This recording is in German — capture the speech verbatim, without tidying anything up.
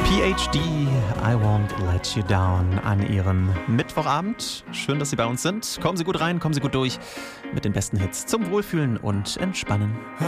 P H D, I Won't Let You Down an Ihrem Mittwochabend. Schön, dass Sie bei uns sind. Kommen Sie gut rein, kommen Sie gut durch mit den besten Hits zum Wohlfühlen und Entspannen.